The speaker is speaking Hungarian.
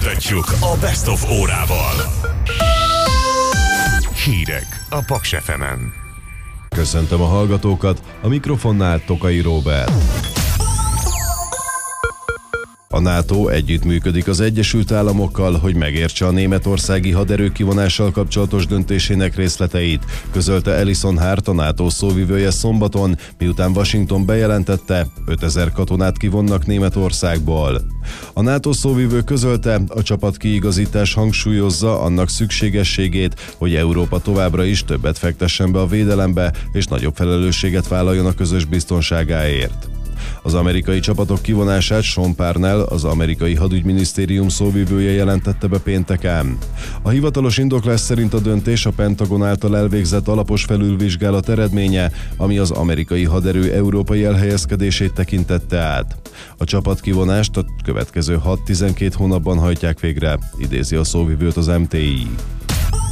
Folytatjuk a Best of órával. Hírek a Paks FM-en. Köszöntöm a hallgatókat, a mikrofonnál Tokai Róbert. A NATO együttműködik az Egyesült Államokkal, hogy megértse a németországi haderő kivonással kapcsolatos döntésének részleteit, közölte Alison Hart, a NATO szóvivője szombaton, miután Washington bejelentette, 5000 katonát kivonnak Németországból. A NATO szóvivő közölte, a csapatkiigazítás hangsúlyozza annak szükségességét, hogy Európa továbbra is többet fektessen be a védelembe, és nagyobb felelősséget vállaljon a közös biztonságáért. Az amerikai csapatok kivonását Sean Parnell, az amerikai hadügyminisztérium szóvivője jelentette be pénteken. A hivatalos indoklás szerint a döntés a Pentagon által elvégzett alapos felülvizsgálat eredménye, ami az amerikai haderő európai elhelyezkedését tekintette át. A csapatkivonást a következő 6-12 hónapban hajtják végre, idézi a szóvivőt az MTI.